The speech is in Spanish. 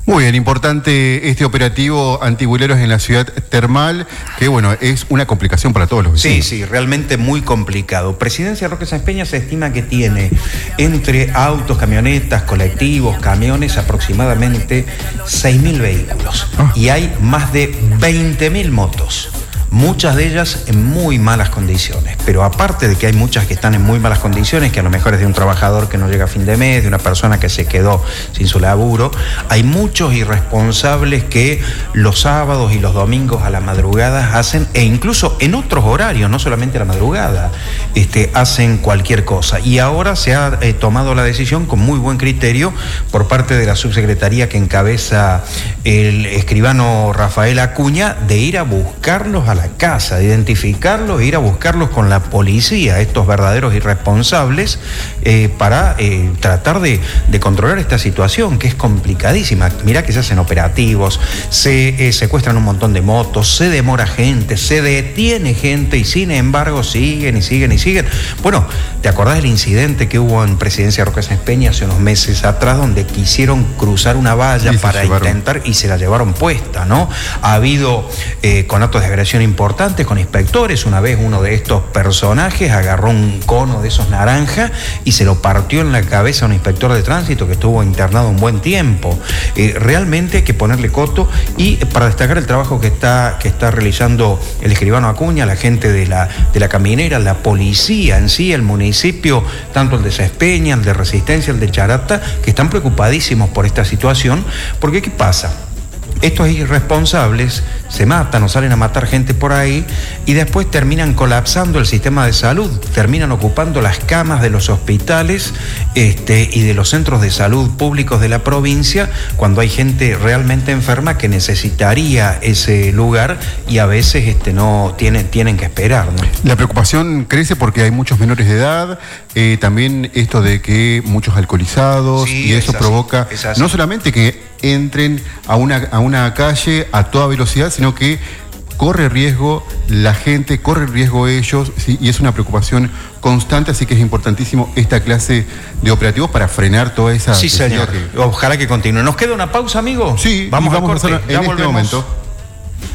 Muy bien, importante este operativo antibuleros en la ciudad termal, que bueno, es una complicación para todos los vecinos. Sí, realmente muy complicado. Presidencia Roque Sáenz Peña se estima que tiene entre autos, camionetas, colectivos, camiones, aproximadamente 6.000 vehículos. Y hay más de 20.000 motos. Muchas de ellas en muy malas condiciones, pero aparte de que hay muchas que están en muy malas condiciones, que a lo mejor es de un trabajador que no llega a fin de mes, de una persona que se quedó sin su laburo, hay muchos irresponsables que los sábados y los domingos a la madrugada hacen, e incluso en otros horarios, no solamente a la madrugada, hacen cualquier cosa. Y ahora se ha tomado la decisión con muy buen criterio por parte de la subsecretaría que encabeza el escribano Rafael Acuña, de ir a buscarlos a la casa, de identificarlos e ir a buscarlos con la policía, estos verdaderos irresponsables, para tratar de controlar esta situación que es complicadísima. Mirá que se hacen operativos, se secuestran un montón de motos, se demora gente, se detiene gente y sin embargo siguen y siguen y siguen. Bueno, ¿te acordás del incidente que hubo en Presidencia Roque Sáenz Peña hace unos meses atrás, donde quisieron cruzar una valla para intentar y se la llevaron puesta, ¿no? Ha habido conatos de agresión importantes con inspectores. Una vez uno de estos personajes agarró un cono de esos naranja y se lo partió en la cabeza a un inspector de tránsito que estuvo internado un buen tiempo. Realmente hay que ponerle coto, y para destacar el trabajo que está realizando el escribano Acuña, la gente de la caminera, la policía en sí, el municipio, tanto el de Sáenz Peña, el de Resistencia, el de Charata, que están preocupadísimos por esta situación, porque ¿qué pasa? Estos irresponsables se matan o salen a matar gente por ahí y después terminan colapsando el sistema de salud, terminan ocupando las camas de los hospitales y de los centros de salud públicos de la provincia, cuando hay gente realmente enferma que necesitaría ese lugar y a veces no tienen que esperar, ¿no? La preocupación crece porque hay muchos menores de edad, también esto de que muchos alcoholizados, sí, y eso provoca no solamente que entren a una calle a toda velocidad, sino que corre riesgo la gente, corre riesgo ellos, ¿sí? Y es una preocupación constante, así que es importantísimo esta clase de operativos para frenar toda esa... Sí, señor. Ojalá que continúe. ¿Nos queda una pausa, amigo? Sí, vamos a hacerla en este momento.